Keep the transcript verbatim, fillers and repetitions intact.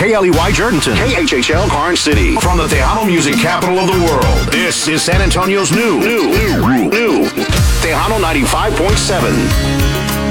K L E Y Jordanton. K H H L Karn City. From the Tejano music capital of the world, this is San Antonio's new, new, new, new Tejano ninety-five point seven.